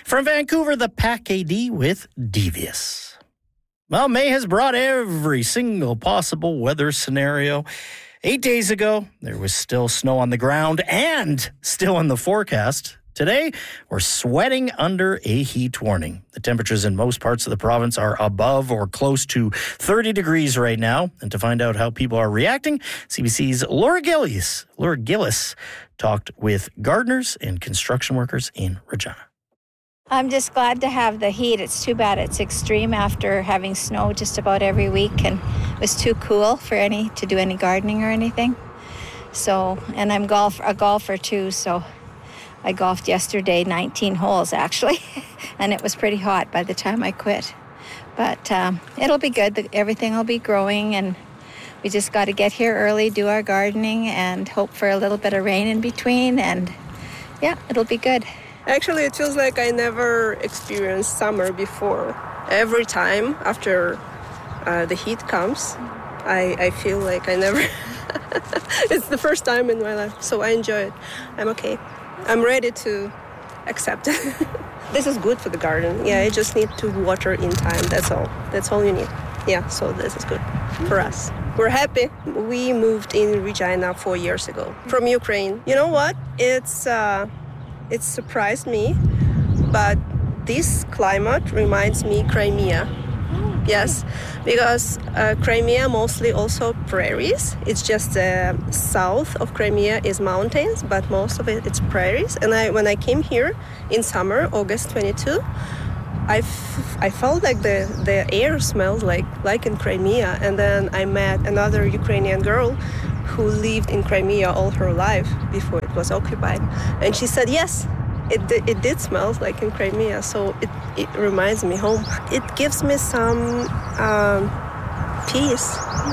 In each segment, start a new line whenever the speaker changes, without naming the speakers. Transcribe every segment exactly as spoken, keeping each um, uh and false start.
From Vancouver, the Pack A D with Devious. Well, May has brought every single possible weather scenario. Eight days ago, there was still snow on the ground and still in the forecast. Today, we're sweating under a heat warning. The temperatures in most parts of the province are above or close to thirty degrees right now. And to find out how people are reacting, C B C's Laura Gillis, Laura Gillis talked with gardeners and construction workers in Regina.
I'm just glad to have the heat. It's too bad it's extreme after having snow just about every week, and it was too cool for any to do any gardening or anything. So, and I'm golf a golfer too, so I golfed yesterday, nineteen holes actually, and it was pretty hot by the time I quit. But um, it'll be good. Everything will be growing, and we just got to get here early, do our gardening, and hope for a little bit of rain in between, and yeah, it'll be good.
Actually, it feels like I never experienced summer before. Every time after uh, the heat comes, I, I feel like I never... It's the first time in my life, so I enjoy it. I'm okay. I'm ready to accept it. This is good for the garden. Yeah, you just need to water in time, that's all. That's all you need. Yeah, so this is good for us. We're happy. We moved in Regina four years ago from Ukraine. You know what? It's... Uh, It surprised me, but this climate reminds me Crimea. Yes, because uh, Crimea mostly also prairies. It's just the uh, south of Crimea is mountains, but most of it it's prairies. And I, when I came here in summer, August twenty-second, I, f- I felt like the, the air smelled like, like in Crimea. And then I met another Ukrainian girl who lived in Crimea all her life before it was occupied. And she said, yes, it, it did smell like in Crimea. So it, it reminds me home. It gives me some um, peace,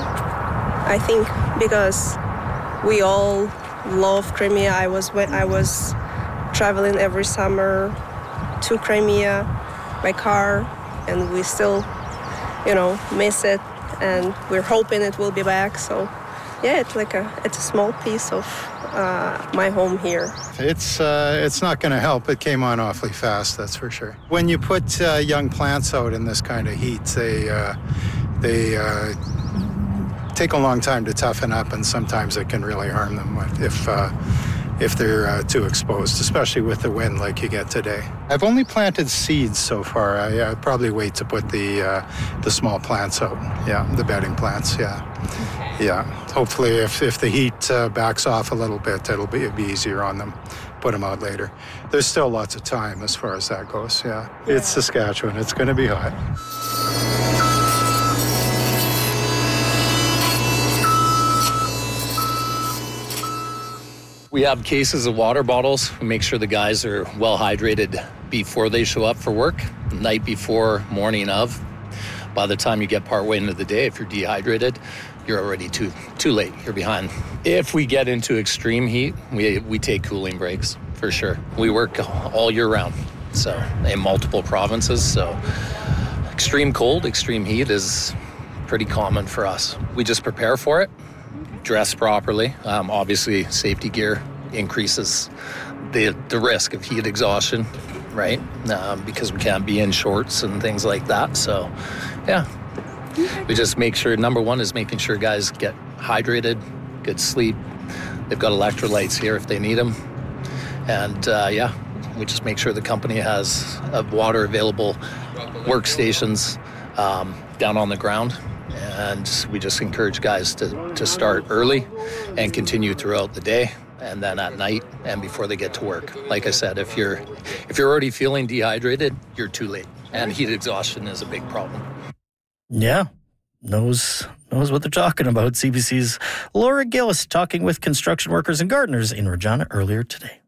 I think, because we all love Crimea. I was when I was traveling every summer to Crimea by car, and we still, you know, miss it, and we're hoping it will be back. So yeah, it's like a it's a small piece of uh, my home here.
It's uh, it's not going to help. It came on awfully fast, that's for sure. When you put uh, young plants out in this kind of heat, they uh, they uh, take a long time to toughen up, and sometimes it can really harm them if uh, if they're uh, too exposed, especially with the wind like you get today. I've only planted seeds so far. I uh, probably wait to put the uh, the small plants out. Yeah, the bedding plants. Yeah. Yeah, hopefully if, if the heat uh, backs off a little bit, it'll be, it'll be easier on them. Put them out later. There's still lots of time as far as that goes, yeah. yeah. It's Saskatchewan. It's going to be hot.
We have cases of water bottles. We make sure the guys are well hydrated before they show up for work, night before, morning of. By the time you get partway into the day, if you're dehydrated, you're already too too late. You're behind. If we get into extreme heat, we we take cooling breaks for sure. We work all year round, so in multiple provinces. So extreme cold, extreme heat is pretty common for us. We just prepare for it, dress properly. Um, obviously, safety gear increases the the risk of heat exhaustion, right? Um, because we can't be in shorts and things like that. So, yeah. We just make sure, number one is making sure guys get hydrated, good sleep. They've got electrolytes here if they need them. And uh, yeah, we just make sure the company has uh, water available workstations um, down on the ground. And we just encourage guys to, to start early and continue throughout the day, and then at night and before they get to work. Like I said, if you're if you're already feeling dehydrated, you're too late. And heat exhaustion is a big problem.
Yeah, knows knows what they're talking about. C B C's Laura Gillis talking with construction workers and gardeners in Regina earlier today.